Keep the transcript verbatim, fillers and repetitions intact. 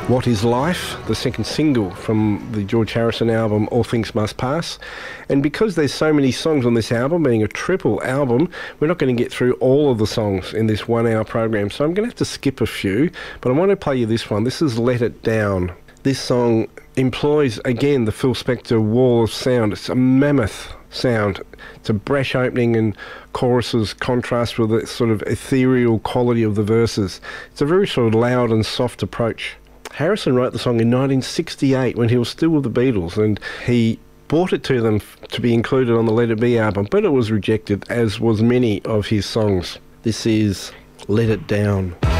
What Is Life, the second single from the George Harrison album All Things Must Pass. And because there's so many songs on this album, being a triple album, we're not going to get through all of the songs in this one-hour program, so I'm going to have to skip a few, but I want to play you this one. This is Let It Down. This song employs, again, the Phil Spector wall of sound. It's a mammoth sound. It's a brash opening and choruses contrast with the sort of ethereal quality of the verses. It's a very sort of loud and soft approach. Harrison wrote the song in nineteen sixty-eight when he was still with the Beatles, and he brought it to them to be included on the Let It Be album, but it was rejected, as was many of his songs. This is Let It Down.